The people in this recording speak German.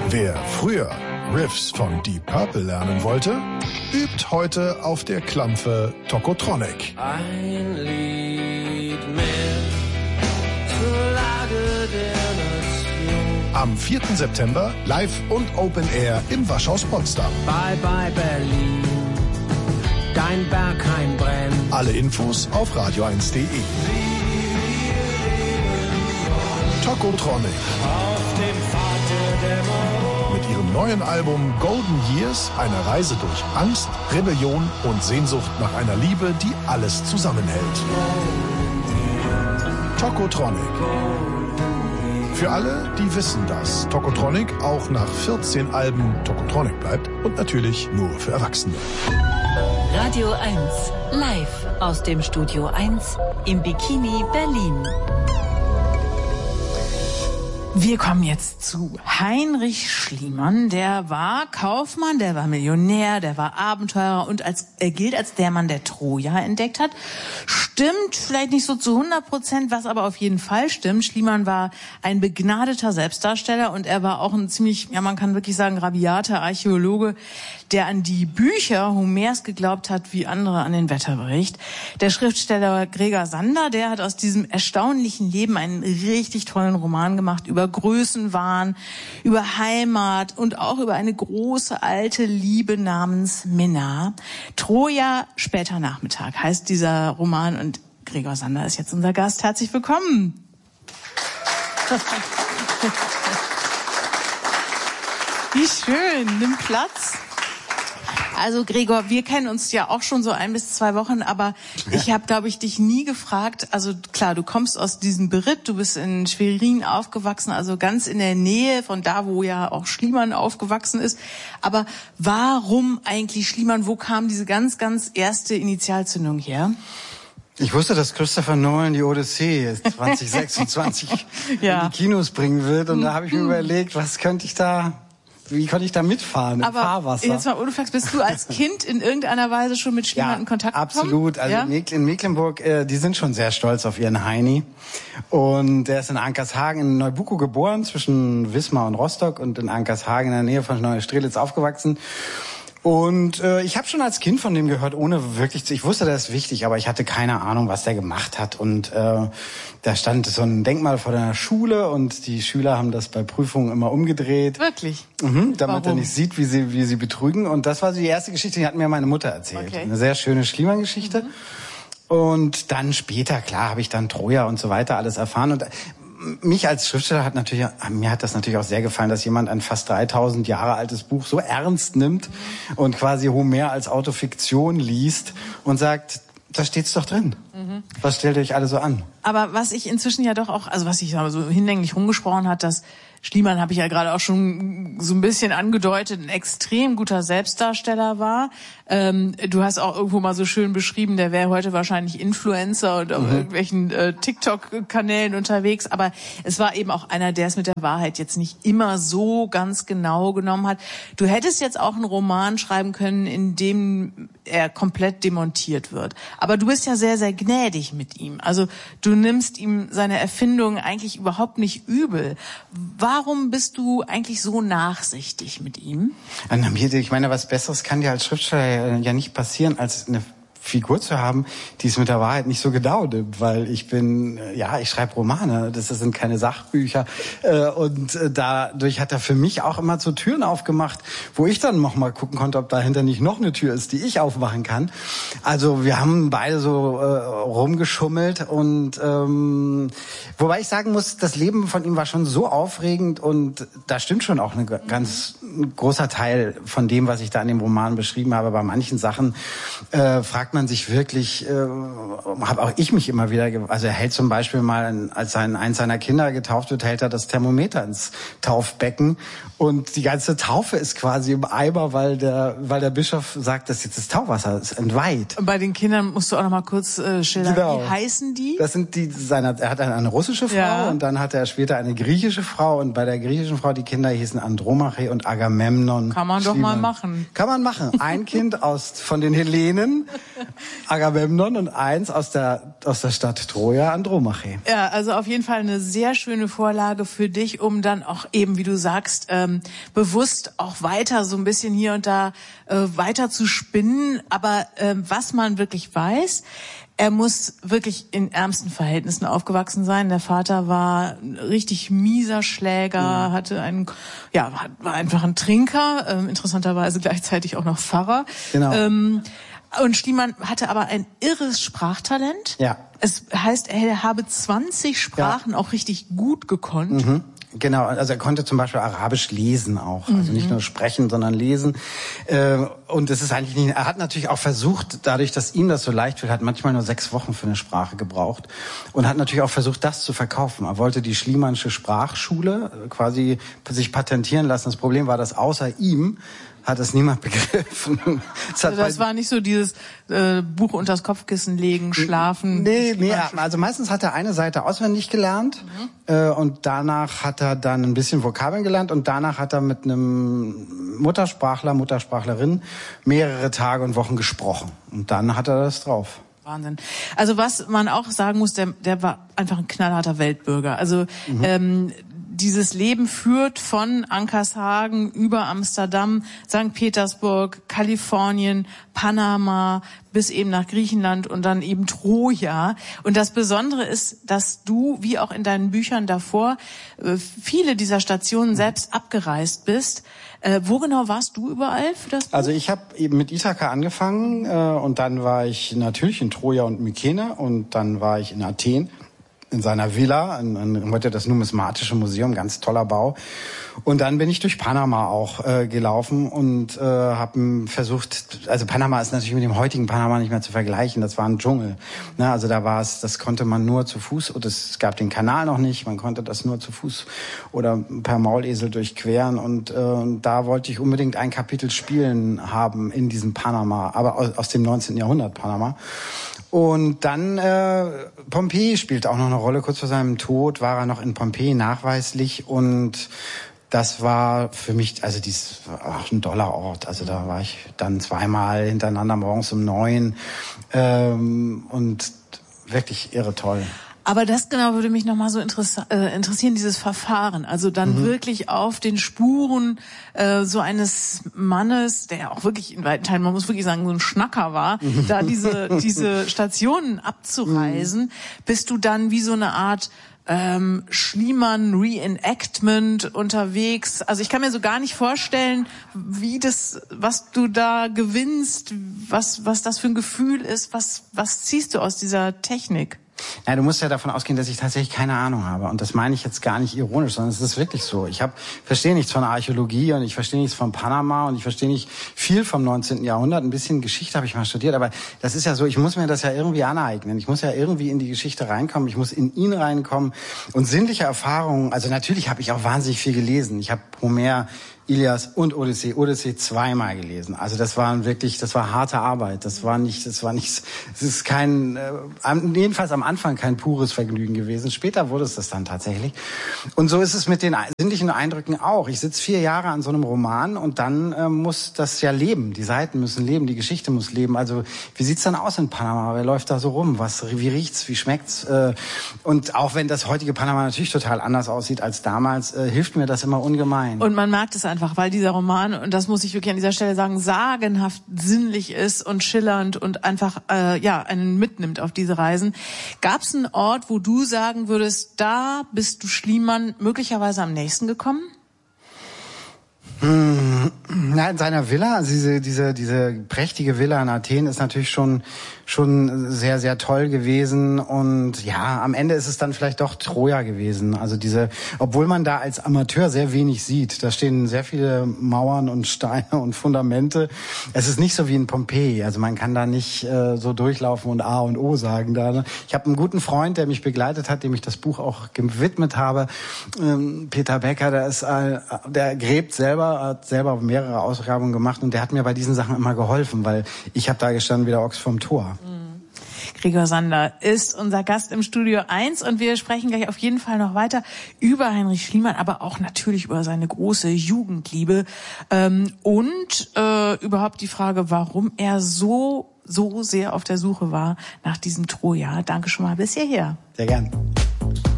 Wer früher Riffs von Deep Purple lernen wollte, übt heute auf der Klampfe Tokotronic. Ein Lied mehr zur Lage der Nation. Am 4. September live und Open Air im Waschhaus Potsdam. Bye bye Berlin, dein Bergheim brennt. Alle Infos auf radio1.de. Tokotronic. Auf dem Pfad der Dämmerung. Mit ihrem neuen Album Golden Years eine Reise durch Angst, Rebellion und Sehnsucht nach einer Liebe, die alles zusammenhält. Tokotronic. Für alle, die wissen, dass Tokotronic auch nach 14 Alben Tokotronic bleibt und natürlich nur für Erwachsene. Radio 1, live aus dem Studio 1 im Bikini Berlin. Wir kommen jetzt zu Heinrich Schliemann. Der war Kaufmann, der war Millionär, der war Abenteurer und er gilt als der Mann, der Troja entdeckt hat. Stimmt vielleicht nicht so zu 100%, was aber auf jeden Fall stimmt. Schliemann war ein begnadeter Selbstdarsteller und er war auch ein ziemlich, ja man kann wirklich sagen, rabiater Archäologe, der an die Bücher Homers geglaubt hat, wie andere an den Wetterbericht. Der Schriftsteller Gregor Sander, der hat aus diesem erstaunlichen Leben einen richtig tollen Roman gemacht über Größenwahn, über Heimat und auch über eine große alte Liebe namens Minna. Troja, später Nachmittag heißt dieser Roman und Gregor Sander ist jetzt unser Gast. Herzlich willkommen. Wie schön, nimm Platz. Also Gregor, wir kennen uns ja auch schon so 1 bis 2 Wochen, aber ich habe, glaube ich, dich nie gefragt, also klar, du kommst aus diesem Beritt, du bist in Schwerin aufgewachsen, also ganz in der Nähe von da, wo ja auch Schliemann aufgewachsen ist, aber warum eigentlich Schliemann, wo kam diese ganz, ganz erste Initialzündung her? Ich wusste, dass Christopher Nolan die Odyssee 2026 ja. in die Kinos bringen wird und da habe ich mir überlegt, wie konnte ich da mitfahren im Fahrwasser? Jetzt mal ohne Fax, bist du als Kind in irgendeiner Weise schon mit Schliemann in Kontakt gekommen? Absolut. Also ja? in Mecklenburg, die sind schon sehr stolz auf ihren Heini. Und der ist in Ankershagen in Neubuko geboren, zwischen Wismar und Rostock und in Ankershagen in der Nähe von Neustrelitz aufgewachsen. Und ich habe schon als Kind von dem gehört, ohne wirklich ich wusste, das ist wichtig, aber ich hatte keine Ahnung, was der gemacht hat. Und da stand so ein Denkmal vor der Schule und die Schüler haben das bei Prüfungen immer umgedreht. Wirklich? Damit er nicht sieht, wie sie betrügen. Und das war so die erste Geschichte, die hat mir meine Mutter erzählt. Okay. Eine sehr schöne Schliemann-Geschichte. Und dann später, klar, habe ich dann Troja und so weiter alles erfahren. Und mich als Schriftsteller mir hat das natürlich auch sehr gefallen, dass jemand ein fast 3000 Jahre altes Buch so ernst nimmt und quasi Homer als Autofiktion liest und sagt, da steht's doch drin. Was stellt ihr euch alle so an? Aber was ich inzwischen ja doch auch, also was ich so hinlänglich rumgesprochen hat, dass Schliemann, habe ich ja gerade auch schon so ein bisschen angedeutet, ein extrem guter Selbstdarsteller war. Du hast auch irgendwo mal so schön beschrieben, der wäre heute wahrscheinlich Influencer und auf irgendwelchen TikTok-Kanälen unterwegs. Aber es war eben auch einer, der es mit der Wahrheit jetzt nicht immer so ganz genau genommen hat. Du hättest jetzt auch einen Roman schreiben können, in dem er komplett demontiert wird. Aber du bist ja sehr, sehr gnädig mit ihm. Also du nimmst ihm seine Erfindung eigentlich überhaupt nicht übel. Warum bist du eigentlich so nachsichtig mit ihm? Ich meine, was Besseres kann dir als Schriftsteller ja nicht passieren, als eine Figur zu haben, die es mit der Wahrheit nicht so genau nimmt, weil ich schreibe Romane, das sind keine Sachbücher und dadurch hat er für mich auch immer so Türen aufgemacht, wo ich dann noch mal gucken konnte, ob dahinter nicht noch eine Tür ist, die ich aufmachen kann. Also wir haben beide so rumgeschummelt und wobei ich sagen muss, das Leben von ihm war schon so aufregend und da stimmt schon auch ein ganz großer Teil von dem, was ich da in dem Roman beschrieben habe. Bei manchen Sachen fragt man sich wirklich, habe auch ich mich immer wieder, also er hält zum Beispiel mal, als eins seiner Kinder getauft wird, hält er das Thermometer ins Taufbecken und die ganze Taufe ist quasi im Eimer, weil der Bischof sagt, dass jetzt das Taufwasser ist entweiht. Und bei den Kindern musst du auch noch mal kurz schildern, genau. Wie heißen die? Das sind er hat eine russische Frau und dann hatte er später eine griechische Frau und bei der griechischen Frau, die Kinder hießen Andromache und Agamemnon. Kann man doch mal machen. Kann man machen. Ein Kind von den Hellenen Agamemnon und 1 aus der Stadt Troja, Andromache. Ja, also auf jeden Fall eine sehr schöne Vorlage für dich, um dann auch eben, wie du sagst, bewusst auch weiter so ein bisschen hier und da weiter zu spinnen. Aber was man wirklich weiß, er muss wirklich in ärmsten Verhältnissen aufgewachsen sein. Der Vater war ein richtig mieser Schläger, war einfach ein Trinker, interessanterweise gleichzeitig auch noch Pfarrer. Genau. Und Schliemann hatte aber ein irres Sprachtalent. Ja. Es heißt, er habe 20 Sprachen auch richtig gut gekonnt. Mhm. Genau, also er konnte zum Beispiel Arabisch lesen auch, also nicht nur sprechen, sondern lesen. Und es ist eigentlich nicht. Er hat natürlich auch versucht, dadurch, dass ihm das so leicht wird, hat manchmal nur 6 Wochen für eine Sprache gebraucht und hat natürlich auch versucht, das zu verkaufen. Er wollte die Schliemannsche Sprachschule quasi sich patentieren lassen. Das Problem war, dass außer ihm hat es niemand begriffen. Das war nicht so dieses Buch unters Kopfkissen legen, schlafen. Nee, also meistens hat er eine Seite auswendig gelernt und danach hat er dann ein bisschen Vokabeln gelernt und danach hat er mit einem Muttersprachlerin mehrere Tage und Wochen gesprochen. Und dann hat er das drauf. Wahnsinn. Also was man auch sagen muss, der war einfach ein knallharter Weltbürger. Also dieses Leben führt von Ankershagen über Amsterdam, St. Petersburg, Kalifornien, Panama bis eben nach Griechenland und dann eben Troja. Und das Besondere ist, dass du, wie auch in deinen Büchern davor, viele dieser Stationen selbst abgereist bist. Wo genau warst du überall für das Buch? Also ich habe eben mit Ithaka angefangen und dann war ich natürlich in Troja und Mykene und dann war ich in Athen. In seiner Villa, heute das Numismatische Museum, ganz toller Bau. Und dann bin ich durch Panama auch gelaufen und habe versucht, also Panama ist natürlich mit dem heutigen Panama nicht mehr zu vergleichen, das war ein Dschungel. Ne, also das konnte man nur zu Fuß, und es gab den Kanal noch nicht, man konnte das nur zu Fuß oder per Maulesel durchqueren und da wollte ich unbedingt ein Kapitel spielen haben in diesem Panama, aber aus dem 19. Jahrhundert Panama. Und dann Pompeji spielt auch noch eine Rolle. Kurz vor seinem Tod war er noch in Pompeji nachweislich und das war für mich, also dies war auch ein toller Ort. Also da war ich dann 2-mal hintereinander morgens um 9 und wirklich irre toll. Aber das genau würde mich nochmal so interessieren, dieses Verfahren. Also dann wirklich auf den Spuren so eines Mannes, der auch wirklich in weiten Teilen, man muss wirklich sagen, so ein Schnacker war, da diese Stationen abzureisen, bist du dann wie so eine Art Schliemann Reenactment unterwegs. Also ich kann mir so gar nicht vorstellen, was du da gewinnst, was das für ein Gefühl ist, was ziehst du aus dieser Technik? Ja, du musst ja davon ausgehen, dass ich tatsächlich keine Ahnung habe. Und das meine ich jetzt gar nicht ironisch, sondern es ist wirklich so. Ich verstehe nichts von Archäologie und ich verstehe nichts von Panama und ich verstehe nicht viel vom 19. Jahrhundert. Ein bisschen Geschichte habe ich mal studiert, aber das ist ja so, ich muss mir das ja irgendwie aneignen. Ich muss ja irgendwie in die Geschichte reinkommen, ich muss in ihn reinkommen. Und sinnliche Erfahrungen, also natürlich habe ich auch wahnsinnig viel gelesen. Ich habe Homer, Ilias und Odyssee 2-mal gelesen. Also das war harte Arbeit. Es ist jedenfalls am Anfang kein pures Vergnügen gewesen. Später wurde es das dann tatsächlich. Und so ist es mit den sinnlichen Eindrücken auch. Ich sitze 4 Jahre an so einem Roman und dann muss das ja leben. Die Seiten müssen leben, die Geschichte muss leben. Also wie sieht's dann aus in Panama? Wer läuft da so rum? Wie riecht's? Wie schmeckt's? Und auch wenn das heutige Panama natürlich total anders aussieht als damals, hilft mir das immer ungemein. Und man merkt es einfach, weil dieser Roman, und das muss ich wirklich an dieser Stelle sagen, sagenhaft sinnlich ist und schillernd und einfach einen mitnimmt auf diese Reisen. Gab es einen Ort, wo du sagen würdest, da bist du Schliemann möglicherweise am nächsten gekommen? Na, in seiner Villa, also diese prächtige Villa in Athen ist natürlich schon sehr, sehr toll gewesen und ja, am Ende ist es dann vielleicht doch Troja gewesen. Also obwohl man da als Amateur sehr wenig sieht, da stehen sehr viele Mauern und Steine und Fundamente. Es ist nicht so wie in Pompeji, also man kann da nicht so durchlaufen und A und O sagen da. Ne? Ich habe einen guten Freund, der mich begleitet hat, dem ich das Buch auch gewidmet habe, Peter Becker, der gräbt selber, hat selber mehrere Ausgrabungen gemacht und der hat mir bei diesen Sachen immer geholfen, weil ich habe da gestanden wie der Ochs vom Tor. Gregor Sander ist unser Gast im Studio 1 und wir sprechen gleich auf jeden Fall noch weiter über Heinrich Schliemann, aber auch natürlich über seine große Jugendliebe und überhaupt die Frage, warum er so so sehr auf der Suche war nach diesem Troja. Danke schon mal bis hierher. Sehr gern.